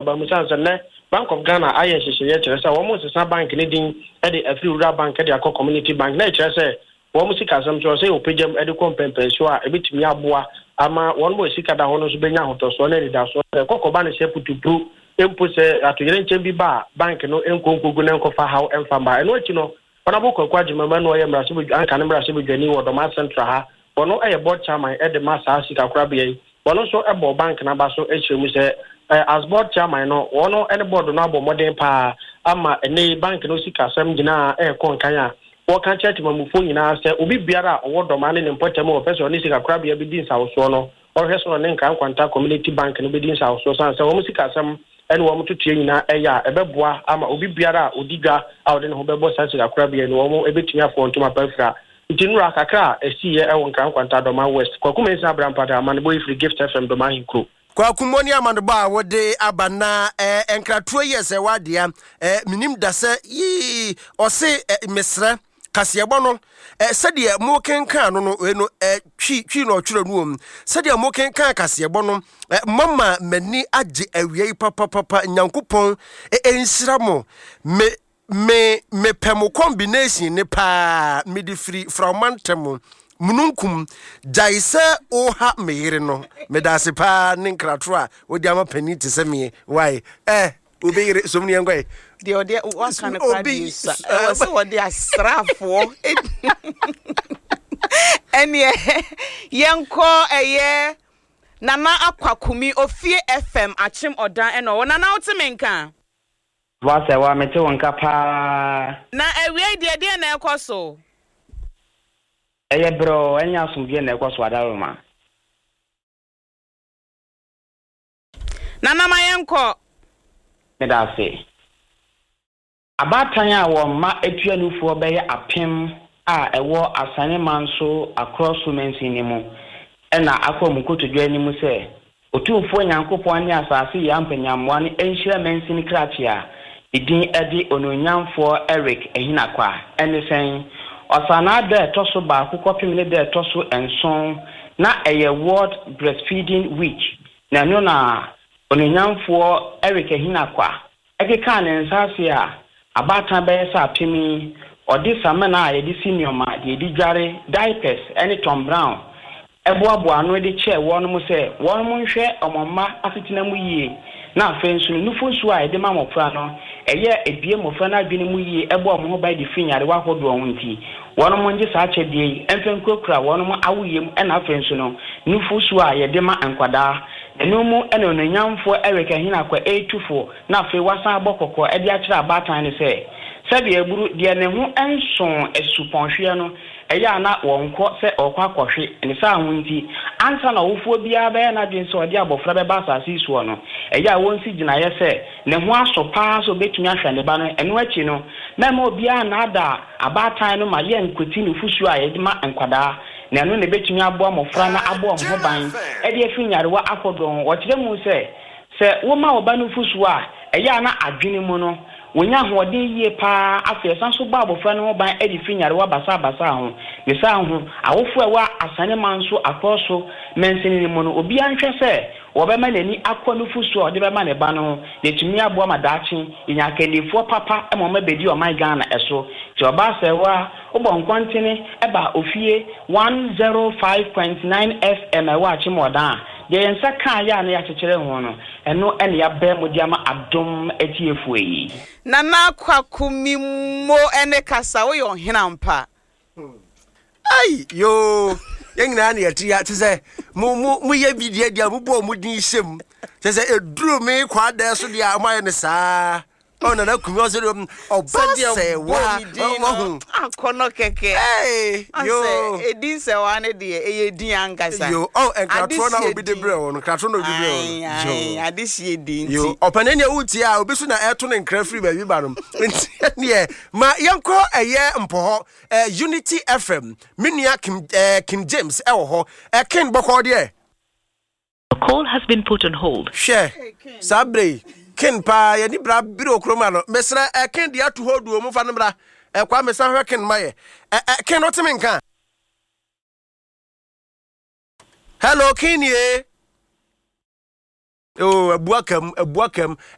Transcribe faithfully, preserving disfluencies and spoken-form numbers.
aba mu san san Bank of Ghana aye hihye kire say wo mo sesa bank ne din e de Afri Rural Bank e de akọ community bank na kire say wo mo sika sam so say opagem e de kompempenso a e bitimi aboa ama wo mo sika da ho no so benya hotoso na de da so kokoba ne seputupru empo se atoyere nche bi ba bank no enkonkogu na enkofa how emfa ba eno achi no ona bo kokwa jimama no ye mrase bu anka ne mrase bu dwani wo do ma central ha wono eye board chairman e de ma sa sika kora bia yi wono so e bo bank na ba so e chemu se as board chairman no wono ene board no abo modern pa ama ene bank no sika sam gina e kon kan ya wo kan chat mamufo nyina se obi biara owo do ma ne ne mpotemu o person ni sika kora bia bi din sa wo so no o heso ne nkan kwanta community bank no bi din sa wo so san se wo sika sam ene wo mututu nyina eya ebeboa ama obi biara odiga a ode ne ho bebo sa sika kora bia no wo ebetumi afo ntoma pafra itinura kakra esiye e won kan kwanta do ma west kwakuma isa brampata amane boy free gift F M do ma hinkro kwakumoni amane ba wode abana eh enkratuo yese wadea eh minim dase yi ose mesre kaseyebo no eh sede mo kenkan no no eno eh twi twi no twira nuom sede mo kenkan kaseyebo no eh, mama mani age awiei papa papa nyankopon eh, ensira mo me me me pemo combination ne pa me di free from mantemo mununkum jaise oha meyire no me da se pa ne nkrato a odi ama pani te se me why eh obeyire somni engwe de odi what kind of produce eh so odi asrafo eni yenko eye nana akwakumi ofie F M achim odan eno nana otimenka Wase wa mete wonka pa na ewie de de na ekoso eye bro enya asumdie na ekoso adaroma nana mayenko me da se abatan a wo ma etuanufuo be ye apem a ewo asane manso across women's ni mu ena akom kotodwa ni mu se otumfo nyankopon ne asase ya mpanyamwa ne enhyira mensini kratia idin edi ononyamfo Eric Ehinakwa enisen osana da etoso ba akukopim ne da etoso enson na eye world breastfeeding week na no na ononyamfo Eric Ehinakwa ekeka ne nsase a abatan be sa pemi odi samana ye di senior de di dware diapers any Tom Brown eboabo anu de che wonu mu se wonu mu nhwe omomma afitina mu yie na afensu nufu nsu a ede ma mofra no eye ebie mofra na adwene mu yie ebo omo ho ba de finyare wa hodo onti wonu mu nje sa chedie emfenkokura wonu mu awuyem na afensu no nufu nsu a yede ma ankwada eno mu ene onanyamfo Eric Ehinakwa eight two four na afi wasan abokoko ede a kira abatan ne se sabi eburu de ne ho enson esuponhwe no eya na wonko se okwa akohwe ne sa hunti ansa na wofuo bia be na dwen se ode abofra be ba asase suo no eya wonsi gina ye se ne ho aso pa so betumi ahwe ne ba no eno achi no na ma obia na ada abatan no ma ye nkoti ne fusu a ye ma nkwada na no ne betumi abo amofra na abo ho ban e de afinyare wa akodon wo kire mu se se wo ma oba no fusu a eya na adwene mu no wonya hode yie pa afesan so ba abofra no ban edi finyare wa basa basa ho ne sa ho awofo ewa asane manso akoso mensini ni mu no obi anhwe se wo be ma nani akọ no fusu o de be ma ne ba no de tumi abo amadachi inya kanifo papa e mo ma bedi o my Ghana eso ti oba se wa obo nkwantene e ba ofie one oh five point nine F M e wa chimodan de ensa kan ya na ya chekere ho no eno ene ya be mo diama adom etiefu yi nana kwakumi mo ene kasa wo yo hinampa ai yo yengina na yati ya tse mu mu mu ye bidie dia mu bo mu din sem tse eduru me kwa da so dia amaye ne saa ona na kumi o se o ba se wa akono keke eh yo edin se wa ne de eye din ankasa yo oh enkratro na obi de bre ono kratro na obi bre ono yo adisi edin yo opanene uti a obi so na eto ne nkra free ba bi ba no ne ma yanko eye mpo eh Unity F M minia Kim eh, Kim James e wo ho e kin boko de The call has been put on hold. Share sabre ken pa ye ni bra biro kroma no mesra e ken dia to hold o mu fa no bra e kwa mesa hwe ken maye e ken no teme nka hello ken ye oh abuakam abuakam